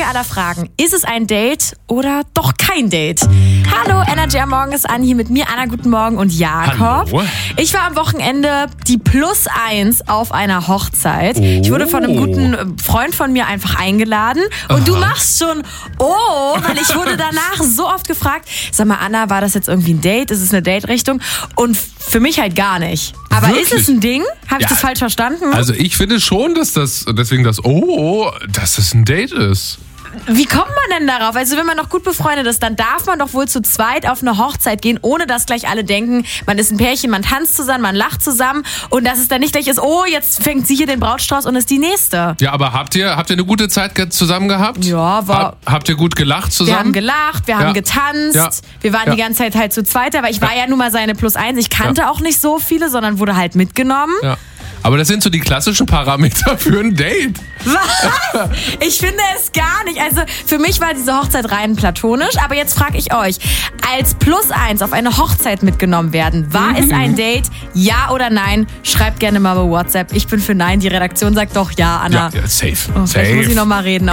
Frage aller Fragen. Ist es ein Date oder doch kein Date? Hallo, Energy am Morgen ist Anni, hier mit mir, Anna, guten Morgen und Jakob. Hallo. Ich war am Wochenende die +1 auf einer Hochzeit. Ich wurde von einem guten Freund von mir einfach eingeladen. Und du machst schon, weil ich wurde danach so oft gefragt, sag mal Anna, war das jetzt irgendwie ein Date? Ist es eine Date-Richtung? Und für mich halt gar nicht. Aber Wirklich? ist es ein Ding? Habe ich das falsch verstanden? Also ich finde schon, dass dass es ein Date ist. Wie kommt man denn darauf? Also wenn man noch gut befreundet ist, dann darf man doch wohl zu zweit auf eine Hochzeit gehen, ohne dass gleich alle denken, man ist ein Pärchen, man tanzt zusammen, man lacht zusammen und dass es dann nicht gleich ist, jetzt fängt sie hier den Brautstrauß und ist die Nächste. Ja, aber habt ihr eine gute Zeit zusammen gehabt? Ja, war... Habt ihr gut gelacht zusammen? Wir haben gelacht, wir haben getanzt, wir waren die ganze Zeit halt zu zweit, aber ich war ja nun mal seine +1. Ich kannte auch nicht so viele, sondern wurde halt mitgenommen. Ja. Aber das sind so die klassischen Parameter für ein Date. Was? Ich finde es gar nicht. Also für mich war diese Hochzeit rein platonisch. Aber jetzt frage ich euch, als +1 auf eine Hochzeit mitgenommen werden, war es ein Date? Ja oder nein? Schreibt gerne mal bei WhatsApp. Ich bin für Nein. Die Redaktion sagt doch ja, Anna. Ja, safe. Vielleicht muss ich noch mal reden.